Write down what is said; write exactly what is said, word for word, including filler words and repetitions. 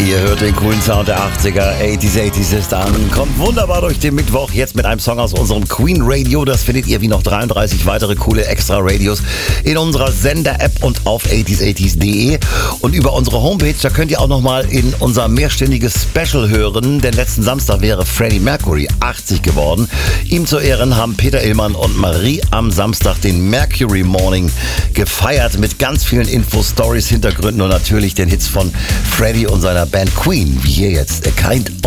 Ihr hört den coolen Sound der achtziger, achtziger, achtziger ist an. Kommt wunderbar durch den Mittwoch, jetzt mit einem Song aus unserem Queen Radio. Das findet ihr wie noch dreiunddreißig weitere coole Extra-Radios in unserer Sender-App und auf achtziger achtziger punkt de. Und über unsere Homepage, da könnt ihr auch nochmal in unser mehrstündiges Special hören. Denn letzten Samstag wäre Freddie Mercury achtzig geworden. Ihm zu Ehren haben Peter Illmann und Marie am Samstag den Mercury Morning gefeiert mit ganz vielen Infos, Stories, Hintergründen und natürlich den Hits von Freddie und seiner Band Queen, wie hier jetzt A Kind